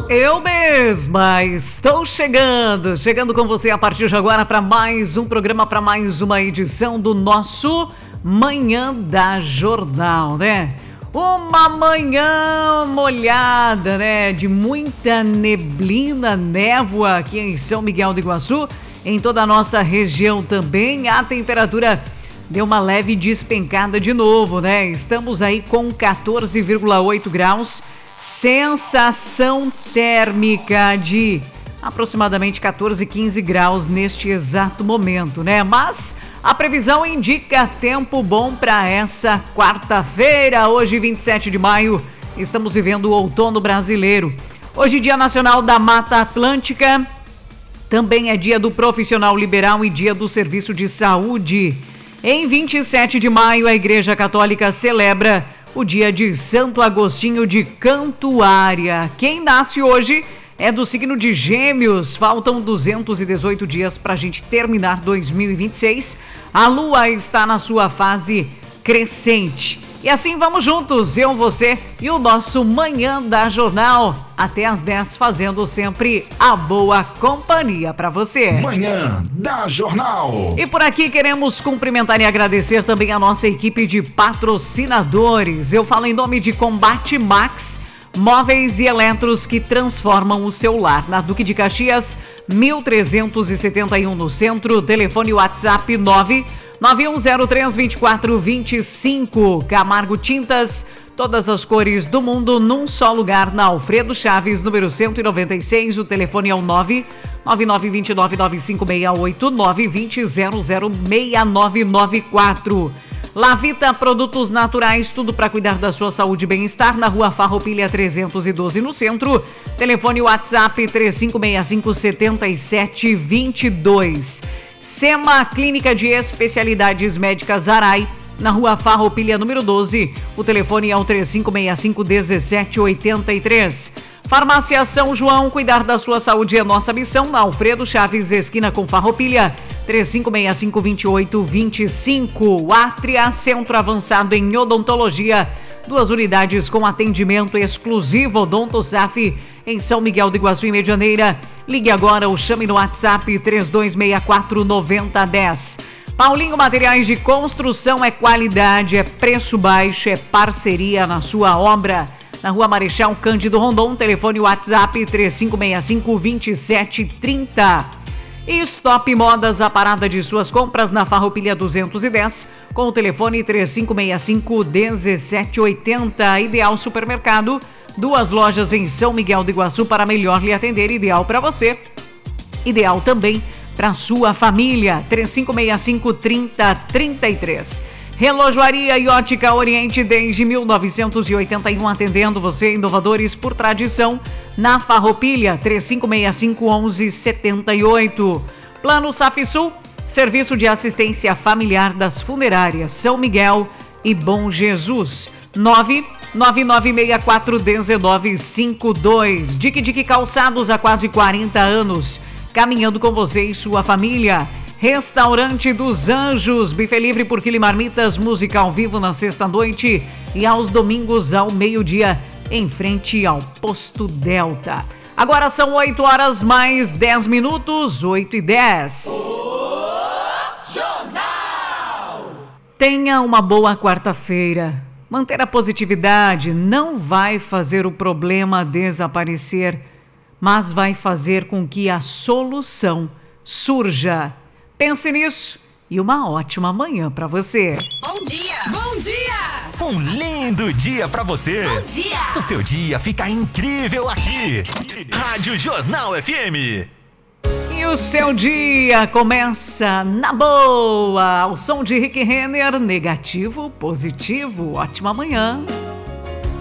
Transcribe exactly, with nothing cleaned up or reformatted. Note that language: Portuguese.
Eu mesma estou chegando, chegando com você a partir de agora para mais um programa, para mais uma edição do nosso Manhã da Jornal, né? Uma manhã molhada, né? De muita neblina, névoa aqui em São Miguel do Iguaçu, em toda a nossa região também. A temperatura deu uma leve despencada de novo, né? Estamos aí com quatorze vírgula oito graus. Sensação térmica de aproximadamente quatorze, quinze graus neste exato momento, né? Mas a previsão indica tempo bom para essa quarta-feira, hoje vinte e sete de maio, estamos vivendo o outono brasileiro. Hoje Dia Nacional da Mata Atlântica, também é dia do profissional liberal e dia do serviço de saúde. Em vinte e sete de maio, a Igreja Católica celebra o dia de Santo Agostinho de Cantuária. Quem nasce hoje é do signo de Gêmeos. Faltam duzentos e dezoito dias para a gente terminar dois mil e vinte e seis. A Lua está na sua fase crescente. E assim vamos juntos, eu, você e o nosso Manhã da Jornal, até às dez, fazendo sempre a boa companhia para você. Manhã da Jornal. E por aqui queremos cumprimentar e agradecer também a nossa equipe de patrocinadores. Eu falo em nome de Combate Max, móveis e eletros que transformam o seu lar. Na Duque de Caxias, mil trezentos e setenta e um no centro, telefone WhatsApp nove nove um zero três, dois quatro dois cinco. Camargo Tintas, todas as cores do mundo num só lugar, na Alfredo Chaves, número cento e noventa e seis. O telefone é o nove nove nove dois nove nove cinco seis oito, nove dois zero zero zero seis nove nove quatro. Lavita Produtos Naturais, tudo para cuidar da sua saúde e bem-estar, na Rua Farroupilha trezentos e doze no centro. Telefone WhatsApp três cinco seis cinco sete sete dois dois. SEMA Clínica de Especialidades Médicas Arai, na Rua Farroupilha número doze. O telefone é o três cinco seis cinco um sete oito três. Farmácia São João, cuidar da sua saúde é nossa missão, na Alfredo Chaves, esquina com Farroupilha, três cinco seis cinco dois oito dois cinco. Atria, Centro Avançado em Odontologia, duas unidades com atendimento exclusivo Odontosaf, em São Miguel do Iguaçu e Medianeira. Ligue agora ou chame no WhatsApp três dois seis quatro nove zero um zero. Paulinho Materiais de Construção é qualidade, é preço baixo, é parceria na sua obra. Na Rua Marechal Cândido Rondon, telefone WhatsApp três cinco seis cinco dois sete três zero. E Stop Modas, a parada de suas compras na Farroupilha duzentos e dez, com o telefone três cinco seis cinco um sete oito zero. Ideal Supermercado, duas lojas em São Miguel do Iguaçu para melhor lhe atender, ideal para você, ideal também para sua família. Três cinco seis cinco trinta trinta e três. Relojoaria e Ótica Oriente desde mil novecentos e oitenta e um, atendendo você, inovadores por tradição, na Farroupilha, três cinco seis cinco um um sete oito. Plano Safsul, serviço de assistência familiar das funerárias São Miguel e Bom Jesus, nove nove nove seis quatro um nove cinco dois. Dique Dique Calçados, há quase quarenta anos, caminhando com você e sua família. Restaurante dos Anjos, buffet livre por quilo e marmitas, música ao vivo na sexta-noite e aos domingos ao meio-dia, em frente ao Posto Delta. Agora são oito horas mais dez minutos, oito e dez. Jornal! Tenha uma boa quarta-feira. Manter a positividade não vai fazer o problema desaparecer, mas vai fazer com que a solução surja. Pense nisso e uma ótima manhã para você. Bom dia! Bom dia! Um lindo dia para você. Bom dia! O seu dia fica incrível aqui. Rádio Jornal F M. E o seu dia começa na boa. Ao som de Rick Renner, negativo, positivo. Ótima manhã.